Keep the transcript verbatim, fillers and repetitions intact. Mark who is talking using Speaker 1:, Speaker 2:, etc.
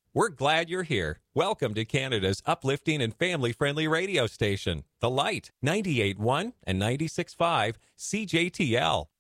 Speaker 1: We're glad you're here. Welcome to Canada's uplifting and family-friendly radio station, The Light, ninety-eight point one and ninety-six point five C J T L.